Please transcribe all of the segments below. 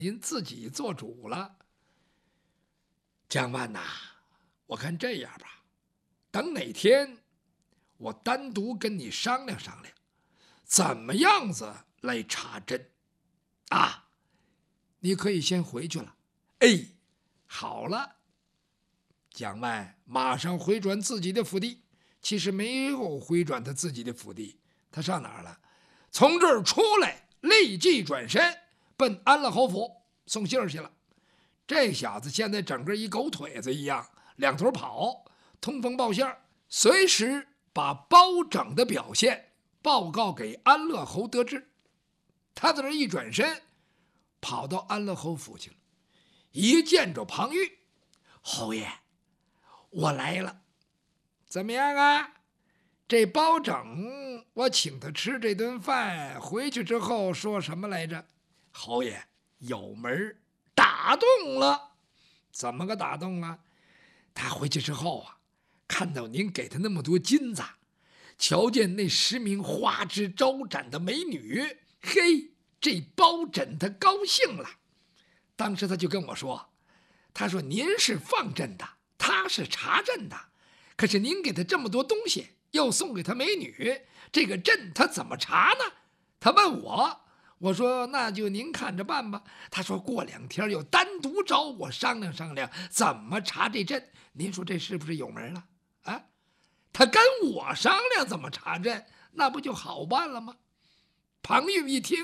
您自己做主了。蒋万呐，我看这样吧，等哪天我单独跟你商量商量，怎么样子来查证啊？你可以先回去了。哎，好了。蒋万马上回转自己的府邸，其实没有回转他自己的府邸，他上哪儿了？从这儿出来，立即转身奔安乐侯府送信儿去了。这小子现在整个一狗腿子一样，两头跑，通风报信儿，随时把包拯的表现报告给安乐侯得知。他在这一转身，跑到安乐侯府去了。一见着庞玉，侯爷，我来了，怎么样啊？这包拯，我请他吃这顿饭，回去之后说什么来着？侯爷有门打动了。怎么个打动啊？他回去之后啊，看到您给他那么多金子，瞧见那10名花枝招展的美女，嘿，这包拯他高兴了。当时他就跟我说，他说您是放朕的，他是查朕的，可是您给他这么多东西，又送给他美女，这个朕他怎么查呢？他问我，我说那就您看着办吧。他说过2天又单独找我商量商量怎么查这朕。您说这是不是有门了啊？他跟我商量怎么查朕，那不就好办了吗？庞玉一听，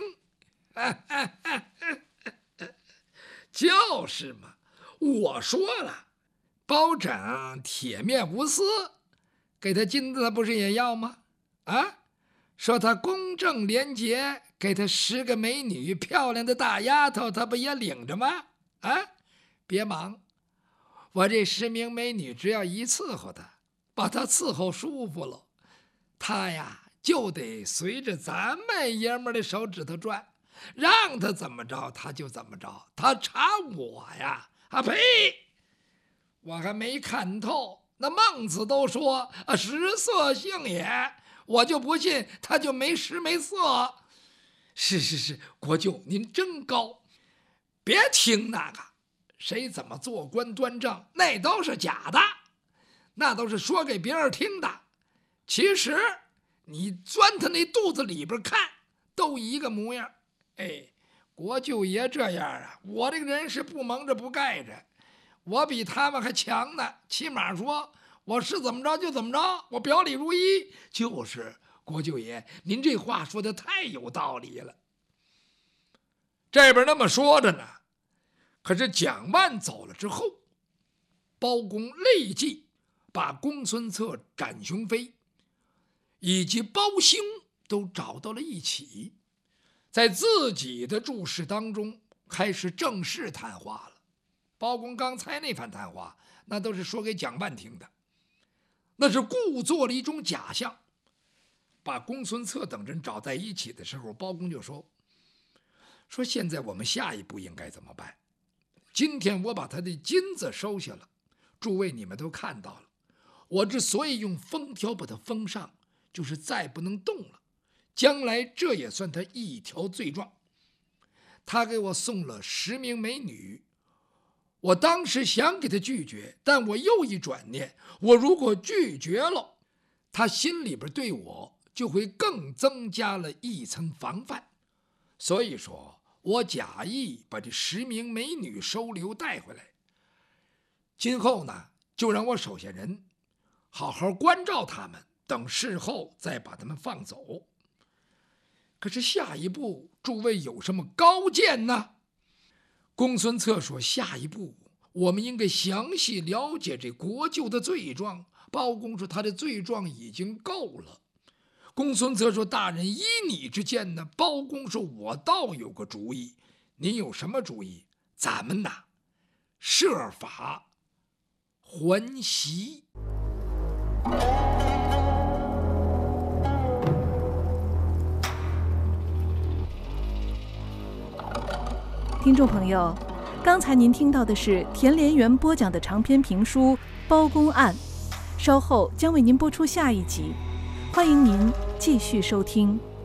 就是嘛，我说了，包拯铁面无私，给他金子他不是也要吗？啊，说他公正廉洁，给他10个美女漂亮的大丫头，他不也领着吗？啊，别忙，我这10名美女只要一伺候他，把他伺候舒服了，他呀就得随着咱们爷们的手指头转，让他怎么着他就怎么着。他查我呀，啊呸！我还没看透，那孟子都说食色性也，我就不信他就没食没色。是，国舅您真高。别听那个谁怎么做官端正，那都是假的，那都是说给别人听的。其实你钻他那肚子里边看，都一个模样。哎，国舅爷这样啊，我这个人是不蒙着不盖着，我比他们还强呢。起码说我是怎么着就怎么着，我表里如一。就是国舅爷，您这话说的太有道理了。这边那么说着呢，可是蒋万走了之后，包公立即把公孙策、展雄飞以及包兴都找到了一起，在自己的注释当中开始正式谈话了。包公刚才那番谈话，那都是说给蒋万听的，那是故作了一种假象。把公孙策等人找在一起的时候，包公就说现在我们下一步应该怎么办？今天我把他的金子收下了，诸位你们都看到了，我之所以用封条把他封上，就是再不能动了，将来这也算他一条罪状。他给我送了10名美女，我当时想给他拒绝，但我又一转念，我如果拒绝了，他心里边对我就会更增加了一层防范。所以说我假意把这10名美女收留带回来，今后呢就让我手下人好好关照他们，等事后再把他们放走。可是下一步诸位有什么高见呢？公孙策说，下一步我们应该详细了解这国舅的罪状。包公说他的罪状已经够了。公孙策说，大人依你之见呢？包公说，我倒有个主意。您有什么主意？咱们呐设法还席。 听众朋友，刚才您听到的是田连元播讲的长篇评书《包公案》，稍后将为您播出下一集，欢迎您继续收听。